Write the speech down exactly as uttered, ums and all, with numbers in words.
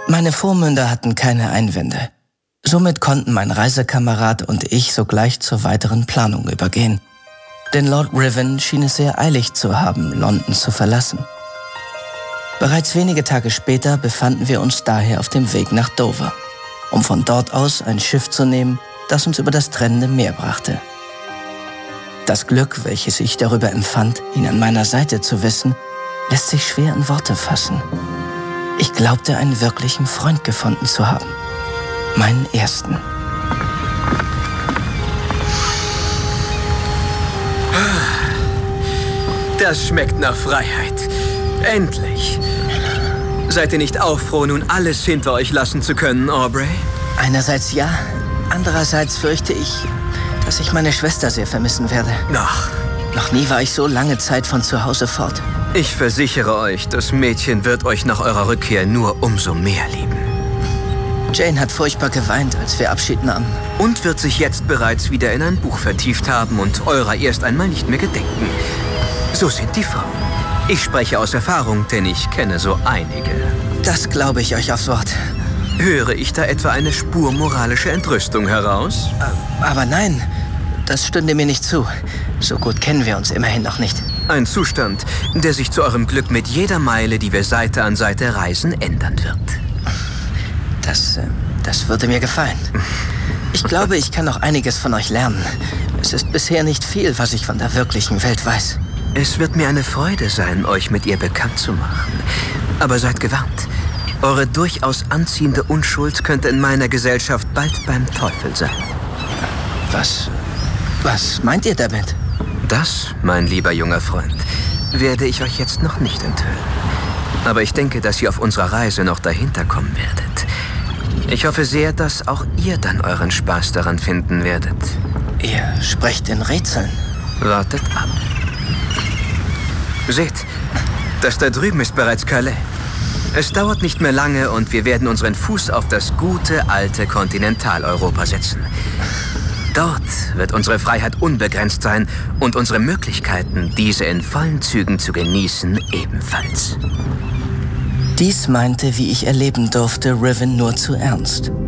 Meine Vormünder hatten keine Einwände. Somit konnten mein Reisekamerad und ich sogleich zur weiteren Planung übergehen. Denn Lord Riven schien es sehr eilig zu haben, London zu verlassen. Bereits wenige Tage später befanden wir uns daher auf dem Weg nach Dover, um von dort aus ein Schiff zu nehmen, das uns über das trennende Meer brachte. Das Glück, welches ich darüber empfand, ihn an meiner Seite zu wissen, lässt sich schwer in Worte fassen. Ich glaubte, einen wirklichen Freund gefunden zu haben. Meinen ersten. Das schmeckt nach Freiheit. Endlich. Seid ihr nicht auch froh, nun alles hinter euch lassen zu können, Aubrey? Einerseits ja, andererseits fürchte ich, dass ich meine Schwester sehr vermissen werde. Ach. Noch nie war ich so lange Zeit von zu Hause fort. Ich versichere euch, das Mädchen wird euch nach eurer Rückkehr nur umso mehr lieben. Jane hat furchtbar geweint, als wir Abschied nahmen. Und wird sich jetzt bereits wieder in ein Buch vertieft haben und eurer erst einmal nicht mehr gedenken. So sind die Frauen. Ich spreche aus Erfahrung, denn ich kenne so einige. Das glaube ich euch aufs Wort. Höre ich da etwa eine Spur moralische Entrüstung heraus? Aber nein, das stünde mir nicht zu. So gut kennen wir uns immerhin noch nicht. Ein Zustand, der sich zu eurem Glück mit jeder Meile, die wir Seite an Seite reisen, ändern wird. Das, das würde mir gefallen. Ich glaube, ich kann noch einiges von euch lernen. Es ist bisher nicht viel, was ich von der wirklichen Welt weiß. Es wird mir eine Freude sein, euch mit ihr bekannt zu machen. Aber seid gewarnt. Eure durchaus anziehende Unschuld könnte in meiner Gesellschaft bald beim Teufel sein. Was, was meint ihr damit? Das, mein lieber junger Freund, werde ich euch jetzt noch nicht enthüllen. Aber ich denke, dass ihr auf unserer Reise noch dahinter kommen werdet. Ich hoffe sehr, dass auch ihr dann euren Spaß daran finden werdet. Ihr sprecht in Rätseln. Wartet ab. Seht, das da drüben ist bereits Calais. Es dauert nicht mehr lange und wir werden unseren Fuß auf das gute, alte Kontinentaleuropa setzen. Dort wird unsere Freiheit unbegrenzt sein und unsere Möglichkeiten, diese in vollen Zügen zu genießen, ebenfalls. Dies meinte, wie ich erleben durfte, Riven nur zu ernst.